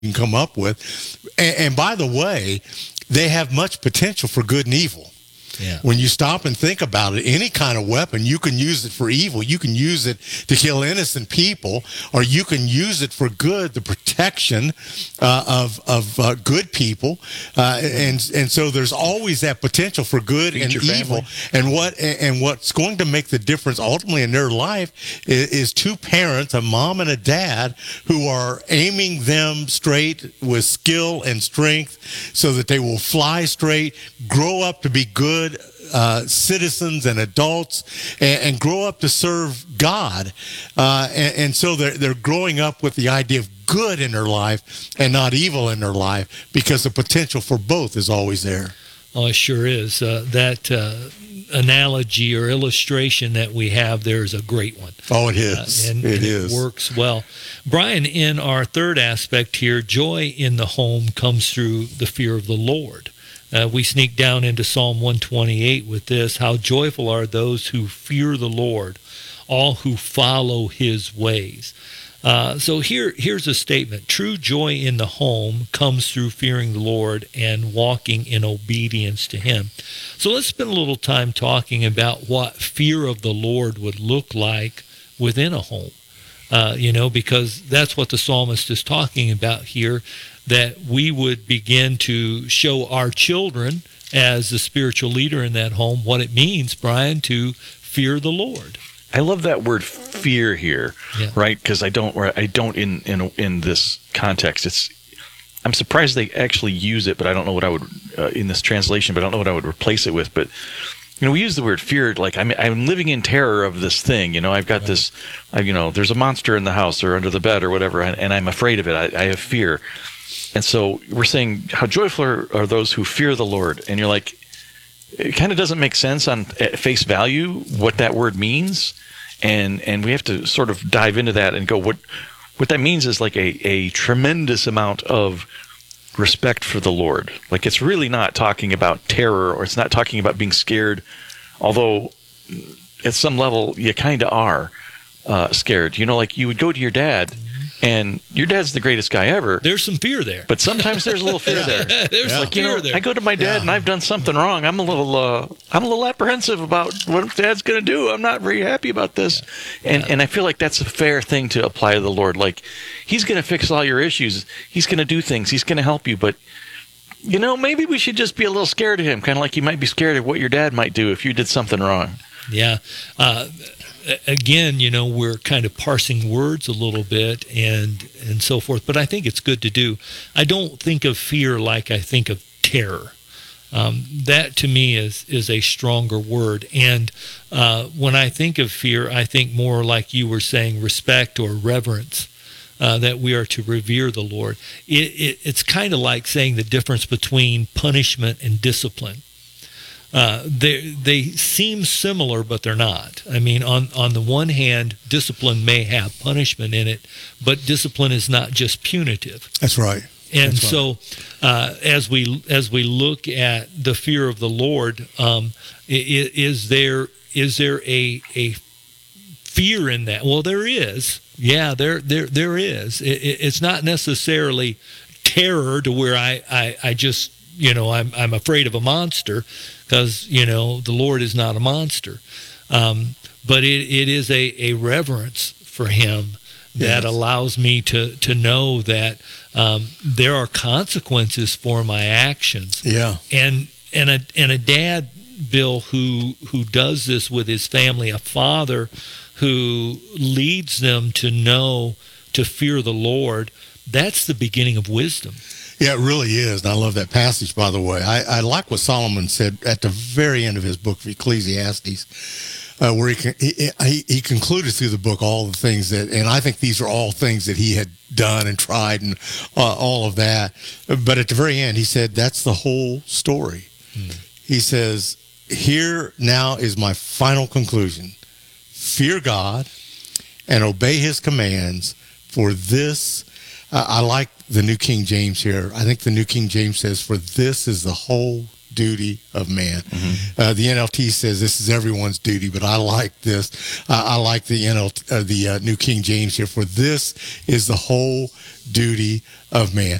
can come up with. And by the way, they have much potential for good and evil. Yeah. When you stop and think about it, any kind of weapon, you can use it for evil. You can use it to kill innocent people, or you can use it for good, the protection of good people. And so there's always that potential for good and evil. And what's going to make the difference ultimately in their life is two parents, a mom and a dad, who are aiming them straight with skill and strength so that they will fly straight, grow up to be good citizens and adults, and grow up to serve God. And so they're growing up with the idea of good in their life and not evil in their life, because the potential for both is always there. Oh, it sure is. That analogy or illustration that we have there is a great one. Oh, it is. And it works well. Brian, in our third aspect here, joy in the home comes through the fear of the Lord. We sneak down into Psalm 128 with this: how joyful are those who fear the Lord, all who follow his ways. So here's a statement. True joy in the home comes through fearing the Lord and walking in obedience to him. So let's spend a little time talking about what fear of the Lord would look like within a home. Because that's what the psalmist is talking about here, that we would begin to show our children, as the spiritual leader in that home, what it means, Brian, to fear the Lord. I love that word fear here, right? Because I don't in this context. I'm surprised they actually use it, but I don't know what I would in this translation. But I don't know what I would replace it with. But we use the word fear like I'm living in terror of this thing. I've got this. There's a monster in the house or under the bed or whatever, and I'm afraid of it. I have fear. And so we're saying, how joyful are those who fear the Lord? And you're like, it kind of doesn't make sense at face value what that word means. And we have to sort of dive into that and go, what that means is like a tremendous amount of respect for the Lord. Like, it's really not talking about terror, or it's not talking about being scared, although at some level you kind of are scared. Like you would go to your dad, and your dad's the greatest guy ever. There's some fear there. But sometimes there's a little fear there. There's some fear there. I go to my dad and I've done something wrong. I'm a little apprehensive about what dad's going to do. I'm not very happy about this. And I feel like that's a fair thing to apply to the Lord. Like, he's going to fix all your issues. He's going to do things. He's going to help you. But, maybe we should just be a little scared of him, kind of like you might be scared of what your dad might do if you did something wrong. Yeah. Again, we're kind of parsing words a little bit and so forth, but I think it's good to do. I don't think of fear like I think of terror. That to me is a stronger word. And when I think of fear, I think more like you were saying, respect or reverence, that we are to revere the Lord. It's kind of like saying the difference between punishment and discipline. They seem similar, but they're not. I mean, on the one hand, discipline may have punishment in it, but discipline is not just punitive. That's right. And so, as we look at the fear of the Lord, is there a fear in that? Well, there is. Yeah, there is. It's not necessarily terror to where I just I'm afraid of a monster, because the Lord is not a monster, but it is a reverence for him that allows me to know that there are consequences for my actions. Yeah. And a dad, Bill, who does this with his family, a father who leads them to fear the Lord, that's the beginning of wisdom. Yeah, it really is. And I love that passage, by the way. I like what Solomon said at the very end of his book of Ecclesiastes, where he concluded through the book all the things that, and I think these are all things that he had done and tried and all of that. But at the very end, he said, that's the whole story. He says, here now is my final conclusion. Fear God and obey his commands, for this, I like the New King James here. I think the New King James says, for this is the whole duty of man. The NLT says this is everyone's duty, but I like this. I like the New King James here. For this is the whole duty of man.